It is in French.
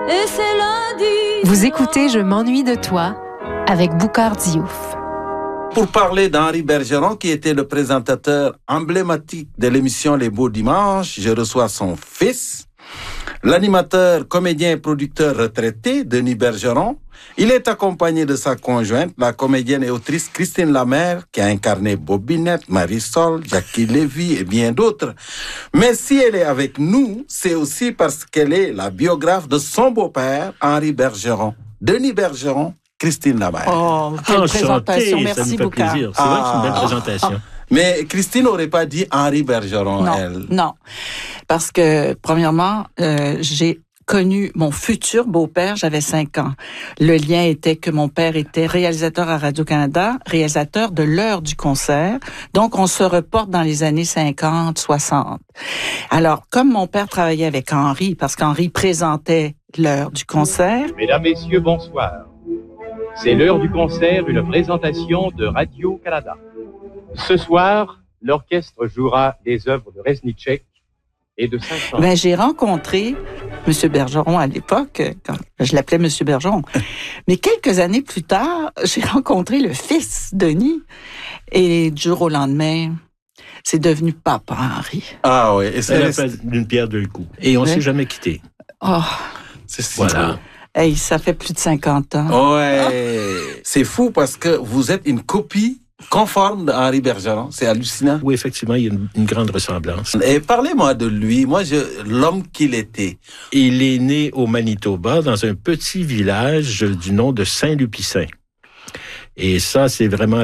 et c'est lundi. Vous écoutez Je m'ennuie de toi avec Boukhar Diouf. Pour parler d'Henri Bergeron, qui était le présentateur emblématique de l'émission Les Beaux Dimanches, je reçois son fils, l'animateur, comédien et producteur retraité, Denis Bergeron. Il est accompagné de sa conjointe, la comédienne et autrice Christine Lamère, qui a incarné Bobinette, Marisol, Jackie Lévy et bien d'autres. Mais si elle est avec nous, c'est aussi parce qu'elle est la biographe de son beau-père, Henri Bergeron. Denis Bergeron, Christine Lamère. Oh, quelle présentation, merci beaucoup. C'est vrai que c'est une belle présentation. Mais Christine n'aurait pas dit Henri Bergeron, Non, elle. non. Parce que, premièrement, j'ai connu mon futur beau-père, j'avais 5 ans. Le lien était que mon père était réalisateur à Radio-Canada, réalisateur de l'heure du concert. Donc, on se reporte dans les années 50, 60. Alors, comme mon père travaillait avec Henri, parce qu'Henri présentait l'heure du concert. Mesdames, Messieurs, bonsoir. C'est l'heure du concert, une présentation de Radio-Canada. Ce soir, l'orchestre jouera des œuvres de Reznicek et de Saint-Saëns. Ben, j'ai rencontré M. Bergeron à l'époque, quand je l'appelais M. Bergeron. Mais quelques années plus tard, j'ai rencontré le fils, Denis. Et du jour au lendemain, c'est devenu papa Henri. Ah oui. Et C'est la peine d'une pierre deux coups. Et on ne s'est jamais quitté. Oh, C'est si Voilà. beau. hey, ça fait plus de 50 ans. Ouais. C'est fou parce que vous êtes une copie conforme d'Henri Bergeron. C'est hallucinant. Oui, effectivement, il y a une grande ressemblance. Et parlez-moi de lui. Moi, l'homme qu'il était. Il est né au Manitoba, dans un petit village du nom de Saint-Lupicin. Et ça, c'est vraiment